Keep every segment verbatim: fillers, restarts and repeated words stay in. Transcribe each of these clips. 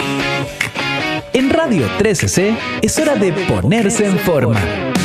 En Radio trece ce es hora de ponerse en forma.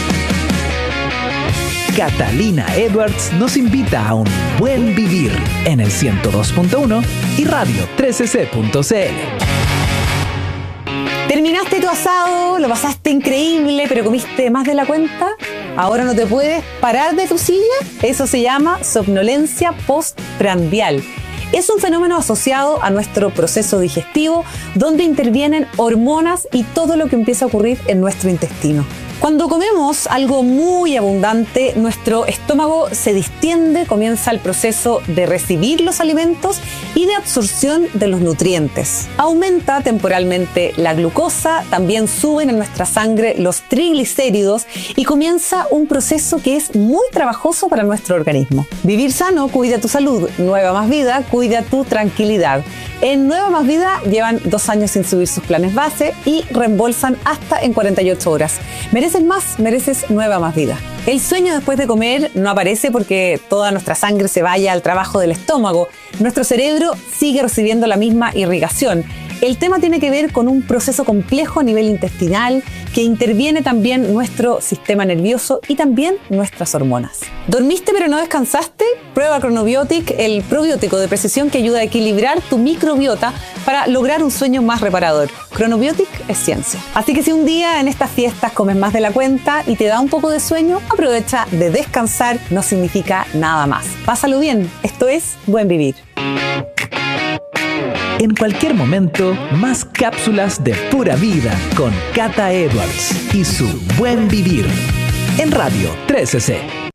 Catalina Edwards nos invita a un buen vivir en el ciento dos punto uno y radio trece ce punto ce ele. ¿Terminaste tu asado? ¿Lo pasaste increíble, pero comiste más de la cuenta? ¿Ahora no te puedes parar de tu silla? Eso se llama somnolencia postprandial. Es un fenómeno asociado a nuestro proceso digestivo, donde intervienen hormonas y todo lo que empieza a ocurrir en nuestro intestino. Cuando comemos algo muy abundante, nuestro estómago se distiende, comienza el proceso de recibir los alimentos y de absorción de los nutrientes. Aumenta temporalmente la glucosa, también suben en nuestra sangre los triglicéridos y comienza un proceso que es muy trabajoso para nuestro organismo. Vivir sano cuida tu salud, Nueva Más Vida cuida tu tranquilidad. En Nueva Más Vida llevan dos años sin subir sus planes base y reembolsan hasta en cuarenta y ocho horas. Mereces más, mereces Nueva Más Vida. El sueño después de comer no aparece porque toda nuestra sangre se vaya al trabajo del estómago. Nuestro cerebro sigue recibiendo la misma irrigación. El tema tiene que ver con un proceso complejo a nivel intestinal que interviene también nuestro sistema nervioso y también nuestras hormonas. ¿Dormiste pero no descansaste? Prueba Chronobiotic, el probiótico de precisión que ayuda a equilibrar tu microbiota para lograr un sueño más reparador. Chronobiotic es ciencia. Así que si un día en estas fiestas comes más de la cuenta y te da un poco de sueño, aprovecha de descansar, no significa nada más. Pásalo bien, esto es Buen Vivir. En cualquier momento, más cápsulas de pura vida con Cata Edwards y su Buen Vivir en Radio trece ce.